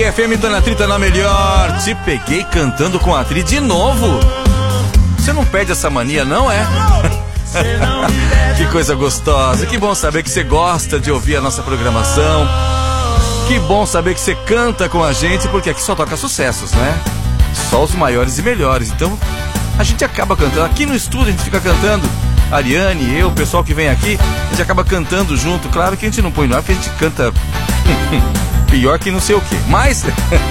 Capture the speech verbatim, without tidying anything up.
F M tá na Tri, tá na melhor. Te peguei cantando com a Tri de novo. Você não perde essa mania, não é? Que coisa gostosa. Que bom saber que você gosta de ouvir a nossa programação. Que bom saber que você canta com a gente, porque aqui só toca sucessos, né? Só os maiores e melhores. Então a gente acaba cantando. Aqui no estúdio a gente fica cantando. A Ariane, eu, o pessoal que vem aqui, a gente acaba cantando junto. Claro que a gente não põe no ar, porque a gente canta pior que não sei o quê. Mas